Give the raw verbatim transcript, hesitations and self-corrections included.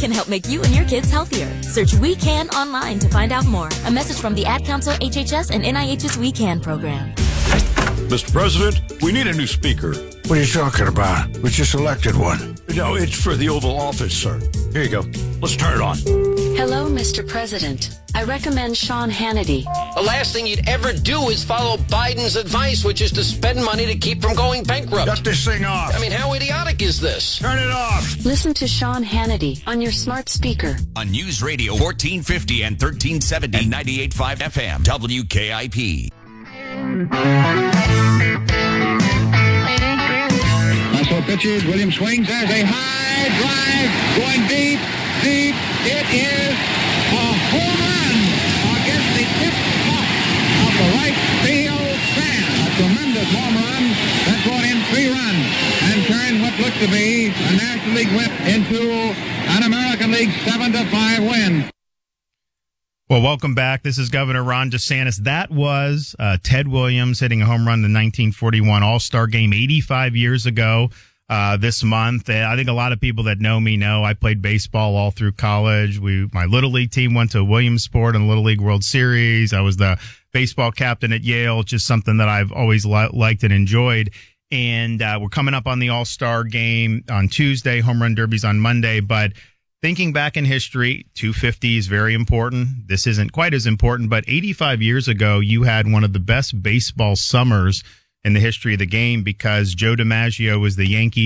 can help make you and your kids healthier. Search We Can online to find out more. A message from the Ad Council, H H S, and N I H's We Can program. Mister President, we need a new speaker. What are you talking about? We just elected one. No, it's for the Oval Office, sir. Here you go. Let's turn it on. Hello, Mister President. I recommend Sean Hannity. The last thing you'd ever do is follow Biden's advice, which is to spend money to keep from going bankrupt. Shut this thing off. I mean, how idiotic is this? Turn it off. Listen to Sean Hannity on your smart speaker. On News Radio fourteen fifty and thirteen seventy and ninety-eight point five F M, W K I P. Also pitches. Williams swings. There's a high drive going deep, deep. It is a home run against the tip top of the right field stand. A tremendous home run that brought in three runs and turned what looked to be a National League win into an American League seven to five win. Well, welcome back. This is Governor Ron DeSantis. That was uh, Ted Williams hitting a home run in the nineteen forty-one All-Star Game eighty-five years ago uh, this month. Uh, I think a lot of people that know me know I played baseball all through college. We, my Little League team went to Williamsport in the Little League World Series. I was the baseball captain at Yale, just something that I've always li- liked and enjoyed. And uh, we're coming up on the All-Star Game on Tuesday, home run derbies on Monday, but thinking back in history, two fifty is very important. This isn't quite as important, but eighty-five years ago, you had one of the best baseball summers in the history of the game because Joe DiMaggio was the Yankee